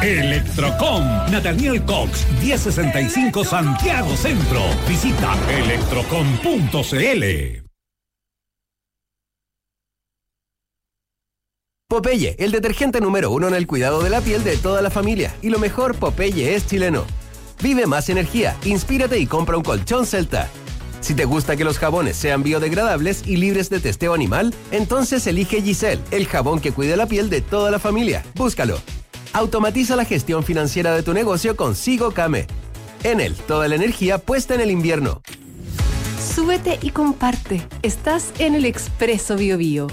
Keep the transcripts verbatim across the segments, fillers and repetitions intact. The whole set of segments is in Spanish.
Electrocom, Nathaniel Cox, diez sesenta y cinco Santiago Centro. Visita electrocom punto cl. Popeye, el detergente número uno en el cuidado de la piel de toda la familia. Y lo mejor, Popeye es chileno. Vive más energía, inspírate y compra un colchón Celta. Si te gusta que los jabones sean biodegradables y libres de testeo animal, entonces elige Giselle, el jabón que cuida la piel de toda la familia. Búscalo. Automatiza la gestión financiera de tu negocio con Sigo Came. Enel, toda la energía puesta en el invierno. Súbete y comparte. Estás en el Expreso Bio Bio.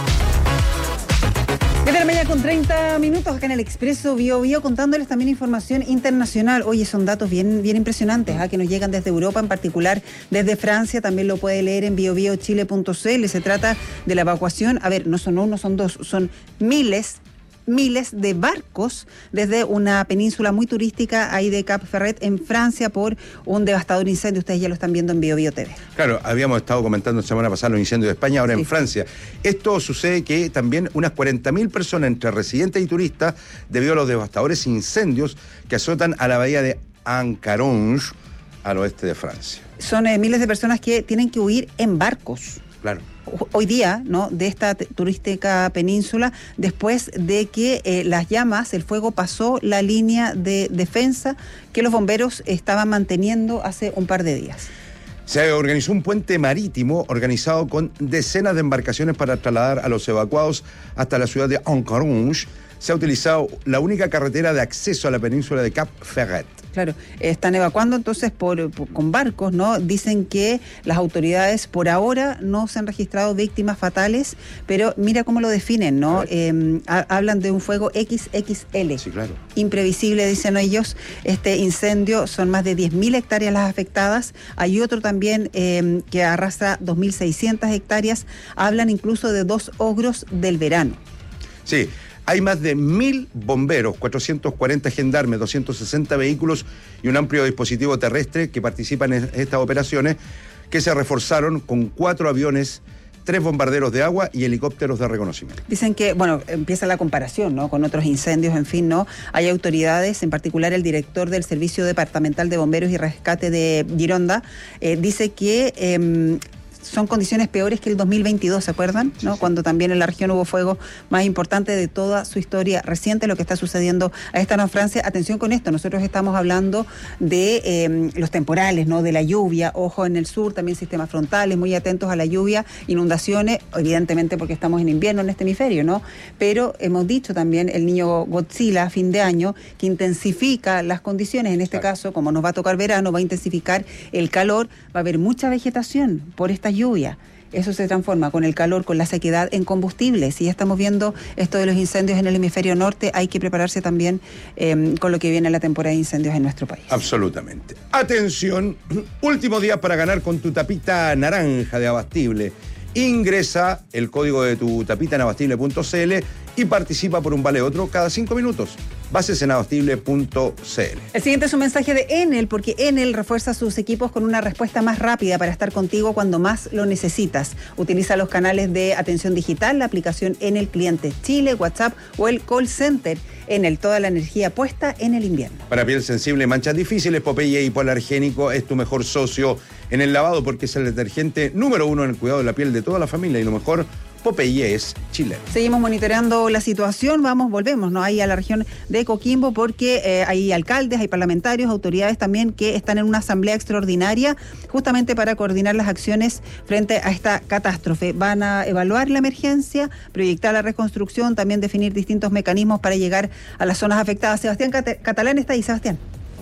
De la mañana con treinta minutos acá en el Expreso Bio Bio, contándoles también información internacional. Oye, son datos bien, bien impresionantes, ¿eh? que nos llegan desde Europa, en particular desde Francia. También lo puede leer en bio bio chile punto cl. Se trata de la evacuación, a ver, no son uno, son dos, son miles miles de barcos desde una península muy turística ahí de Cap Ferret en Francia por un devastador incendio. Ustedes ya lo están viendo en Bio Bio T V. Claro, habíamos estado comentando la semana pasada los incendios de España, ahora sí. En Francia. Esto sucede que también unas cuarenta mil personas entre residentes y turistas, debido a los devastadores incendios que azotan a la bahía de Ancaronge, al oeste de Francia. Son eh, miles de personas que tienen que huir en barcos. Claro. Hoy día, ¿no?, de esta turística península, después de que eh, las llamas, el fuego pasó la línea de defensa que los bomberos estaban manteniendo hace un par de días. Se organizó un puente marítimo organizado con decenas de embarcaciones para trasladar a los evacuados hasta la ciudad de Ancaronge. Se ha utilizado la única carretera de acceso a la península de Cap Ferret. Claro, están evacuando entonces por, por, con barcos, ¿no? Dicen que las autoridades por ahora no se han registrado víctimas fatales, pero mira cómo lo definen, ¿no? Eh, hablan de un fuego equis equis ele. Sí, claro. Imprevisible, dicen ellos. Este incendio son más de diez mil hectáreas las afectadas. Hay otro también eh, que arrastra dos mil seiscientas hectáreas. Hablan incluso de dos ogros del verano. Sí. Hay más de mil bomberos, cuatrocientos cuarenta gendarmes, doscientos sesenta vehículos y un amplio dispositivo terrestre que participan en estas operaciones, que se reforzaron con cuatro aviones, tres bombarderos de agua y helicópteros de reconocimiento. Dicen que, bueno, empieza la comparación, ¿no?, con otros incendios, en fin, ¿no? Hay autoridades, en particular el director del Servicio Departamental de Bomberos y Rescate de Gironda, eh, dice que Eh, son condiciones peores que el dos mil veintidós, ¿se acuerdan? Sí, ¿no? Sí. Cuando también en la región hubo fuego más importante de toda su historia reciente, lo que está sucediendo a esta en Francia. Atención con esto, nosotros estamos hablando de eh, los temporales, ¿no?, de la lluvia. Ojo, en el sur también sistemas frontales, muy atentos a la lluvia, inundaciones, evidentemente porque estamos en invierno en este hemisferio, ¿no? Pero hemos dicho también el niño Godzilla a fin de año, que intensifica las condiciones, en este claro. caso, como nos va a tocar verano, va a intensificar el calor, va a haber mucha vegetación por esta lluvia. Eso se transforma con el calor, con la sequedad, en combustibles. Y ya estamos viendo esto de los incendios en el hemisferio norte. Hay que prepararse también eh, con lo que viene la temporada de incendios en nuestro país. Absolutamente. Atención, último día para ganar con tu tapita naranja de Abastible. Ingresa el código de tu tapita en abastible punto cl y participa por un vale otro cada cinco minutos. Bases en abastible punto cl. El siguiente es un mensaje de Enel, porque Enel refuerza sus equipos con una respuesta más rápida para estar contigo cuando más lo necesitas. Utiliza los canales de atención digital, la aplicación Enel Cliente Chile, WhatsApp o el call center. Enel, toda la energía puesta en el invierno. Para piel sensible y manchas difíciles, Popeye Hipoalergénico es tu mejor socio en el lavado, porque es el detergente número uno en el cuidado de la piel de toda la familia, y lo mejor, Popeye es chileno. Seguimos monitoreando la situación, vamos, volvemos, ¿no? Ahí a la región de Coquimbo, porque eh, hay alcaldes, hay parlamentarios, autoridades también que están en una asamblea extraordinaria justamente para coordinar las acciones frente a esta catástrofe. Van a evaluar la emergencia, proyectar la reconstrucción, también definir distintos mecanismos para llegar a las zonas afectadas. Sebastián Cat- Catalán está ahí, Sebastián.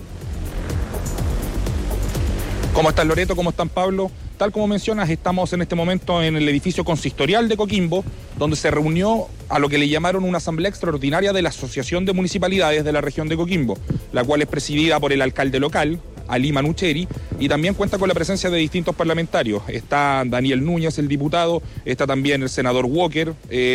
¿Cómo están, Loreto? ¿Cómo están, Pablo? Tal como mencionas, estamos en este momento en el edificio consistorial de Coquimbo, donde se reunió a lo que le llamaron una asamblea extraordinaria de la Asociación de Municipalidades de la región de Coquimbo, la cual es presidida por el alcalde local, Ali Manucheri, y también cuenta con la presencia de distintos parlamentarios. Está Daniel Núñez, el diputado, está también el senador Walker, eh,